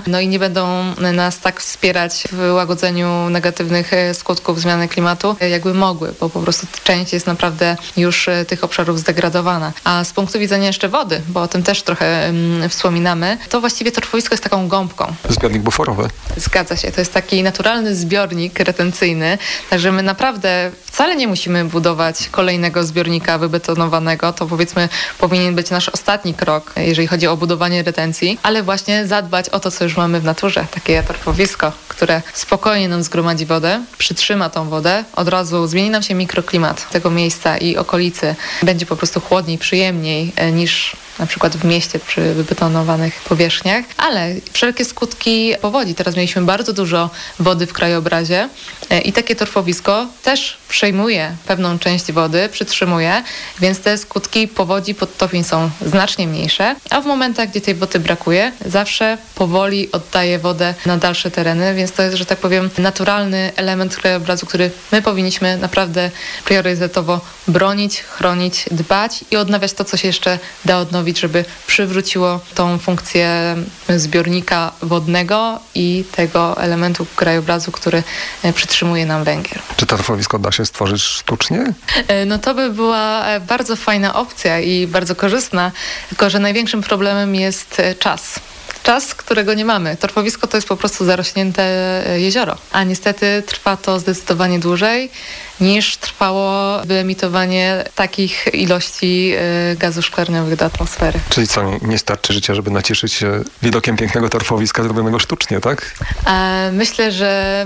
no i nie będą nas tak wspierać w łagodzeniu negatywnych skutków zmiany klimatu, jakby mogły, bo po prostu część jest naprawdę już tych obszarów zdegradowana. A z punktu widzenia jeszcze wody, bo o tym też trochę wspominamy, to właściwie torfowisko jest taką gąbką. Zbiornik buforowy. Zgadza się, to jest taki naturalny zbiornik retencyjny, także my naprawdę wcale nie musimy budować kolejnego zbiornika wybetonowanego, to powiedzmy powinien być nasz ostatni krok, jeżeli chodzi o budowanie retencji, ale właśnie zadbać o to, co już mamy w naturze, takie torfowisko, które spokojnie nam zgromadzi wodę, przytrzyma tą wodę, od razu zmieni nam się mikroklimat tego miejsca i okolicy. Będzie po prostu chłodniej, przyjemniej niż na przykład w mieście przy wybetonowanych powierzchniach, ale wszelkie skutki powodzi. Teraz mieliśmy bardzo dużo wody w krajobrazie i takie torfowisko też przejmuje pewną część wody, przytrzymuje, więc te skutki powodzi, podtopień są znacznie mniejsze, a w momentach, gdzie tej wody brakuje, zawsze powoli oddaje wodę na dalsze tereny, więc to jest, że tak powiem, naturalny element krajobrazu, który my powinniśmy naprawdę priorytetowo bronić, chronić, dbać i odnawiać to, co się jeszcze da odnowić, żeby przywróciło tą funkcję zbiornika wodnego i tego elementu krajobrazu, który przytrzymuje nam węgiel. Czy torfowisko da się stworzyć sztucznie? No to by była bardzo fajna opcja i bardzo korzystna, tylko że największym problemem jest czas. Czas, którego nie mamy. Torfowisko to jest po prostu zarośnięte jezioro, a niestety trwa to zdecydowanie dłużej niż trwało wyemitowanie takich ilości gazów szklarniowych do atmosfery. Czyli co, nie starczy życia, żeby nacieszyć się widokiem pięknego torfowiska zrobionego sztucznie, tak? Myślę, że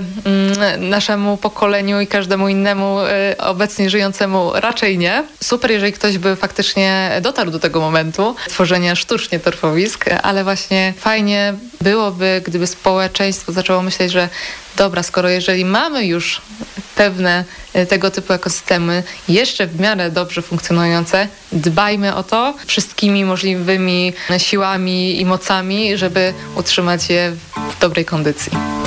naszemu pokoleniu i każdemu innemu obecnie żyjącemu raczej nie. Super, jeżeli ktoś by faktycznie dotarł do tego momentu tworzenia sztucznie torfowisk, ale właśnie fajnie byłoby, gdyby społeczeństwo zaczęło myśleć, że dobra, skoro jeżeli mamy już pewne tego typu ekosystemy jeszcze w miarę dobrze funkcjonujące, dbajmy o to wszystkimi możliwymi siłami i mocami, żeby utrzymać je w dobrej kondycji.